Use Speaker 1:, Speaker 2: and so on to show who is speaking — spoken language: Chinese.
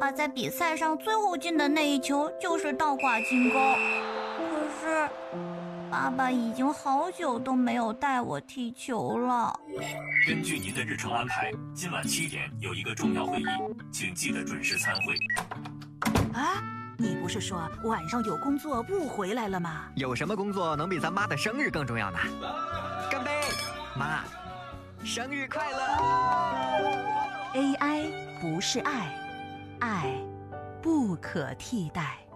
Speaker 1: 爸在比赛上最后进的那一球就是倒挂金钩。可是，爸爸已经好久都没有带我踢球了。
Speaker 2: 根据您的日程安排，今晚7点有一个重要会议，请记得准时参会。
Speaker 3: 啊，你不是说晚上有工作不回来了吗？
Speaker 4: 有什么工作能比咱妈的生日更重要呢？干杯，妈，生日快乐
Speaker 3: ！AI 不是爱，爱不可替代。